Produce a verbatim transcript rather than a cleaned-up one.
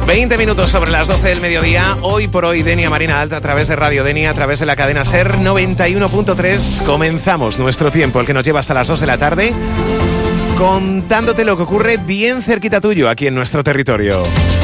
veinte minutos sobre las doce del mediodía. Hoy por hoy, Denia Marina Alta, a través de Radio Denia, a través de la cadena SER noventa y uno punto tres. Comenzamos nuestro tiempo, el que nos lleva hasta las dos de la tarde, contándote lo que ocurre bien cerquita tuyo, aquí en nuestro territorio.